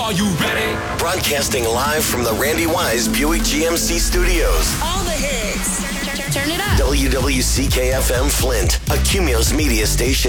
Are you ready? Broadcasting live from the Randy Wise Buick GMC Studios. All the hits. Turn it up. WWCK-FM Flint, a Cumulus media station.